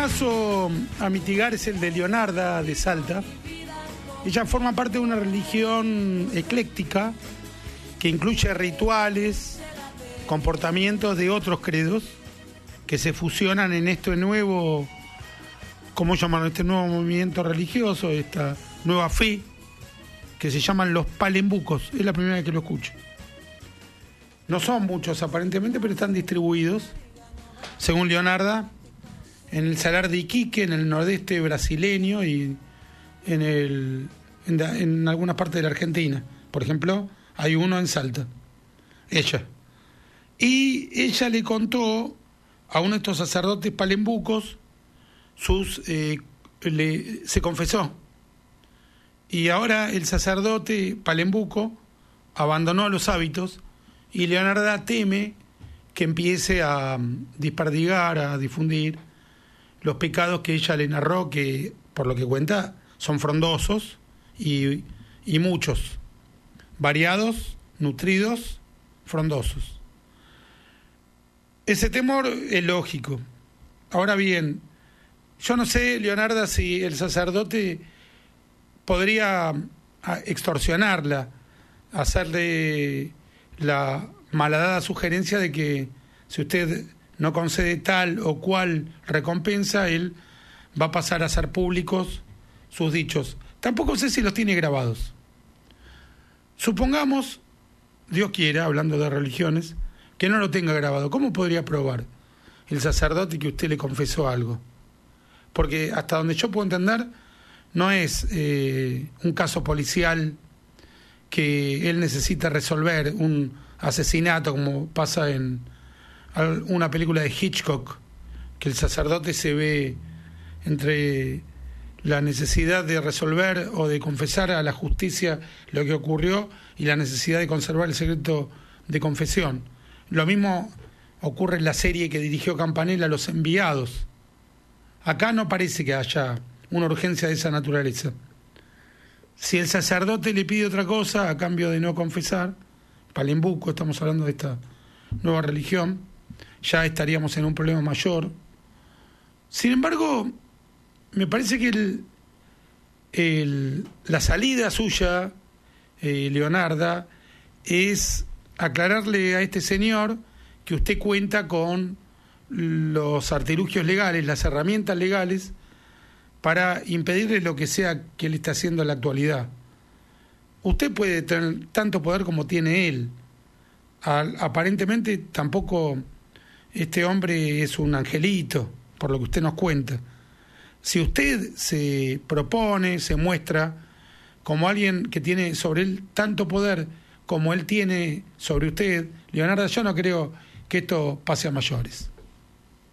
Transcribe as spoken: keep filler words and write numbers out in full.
caso a mitigar es el de Leonarda de Salta. Ella forma parte de una religión ecléctica que incluye rituales, comportamientos de otros credos que se fusionan en este nuevo, ¿cómo llaman? Este nuevo movimiento religioso, esta nueva fe, que se llaman los palembucos. Es la primera vez que lo escucho. No son muchos aparentemente, pero están distribuidos, según Leonarda, en el Salar de Iquique, en el nordeste brasileño y en, el, en, en algunas partes de la Argentina. Por ejemplo, hay uno en Salta. Ella. Y ella le contó a uno de estos sacerdotes palembucos, sus, eh, le, se confesó. Y ahora el sacerdote palembuco abandonó los hábitos y Leonarda teme que empiece a desperdigar, a difundir los pecados que ella le narró, que por lo que cuenta son frondosos y, y muchos, variados, nutridos, frondosos. Ese temor es lógico. Ahora bien, yo no sé, Leonarda, si el sacerdote podría extorsionarla, hacerle la malhadada sugerencia de que si usted no concede tal o cual recompensa, él va a pasar a hacer públicos sus dichos. Tampoco sé si los tiene grabados. Supongamos, Dios quiera, hablando de religiones, que no lo tenga grabado. ¿Cómo podría probar el sacerdote que usted le confesó algo? Porque hasta donde yo puedo entender, no es eh, un caso policial que él necesita resolver, un asesinato como pasa en una película de Hitchcock, que el sacerdote se ve entre la necesidad de resolver o de confesar a la justicia lo que ocurrió y la necesidad de conservar el secreto de confesión. Lo mismo ocurre en la serie que dirigió Campanella, Los Enviados. Acá no parece que haya una urgencia de esa naturaleza. Si el sacerdote le pide otra cosa a cambio de no confesar, palembuco, estamos hablando de esta nueva religión, ya estaríamos en un problema mayor. Sin embargo, me parece que el, el, la salida suya, eh, Leonarda, es aclararle a este señor que usted cuenta con los artilugios legales, las herramientas legales, para impedirle lo que sea que él esté haciendo en la actualidad. Usted puede tener tanto poder como tiene él. Al, aparentemente tampoco este hombre es un angelito, por lo que usted nos cuenta. Si usted se propone, se muestra como alguien que tiene sobre él tanto poder como él tiene sobre usted, Leonarda, yo no creo que esto pase a mayores.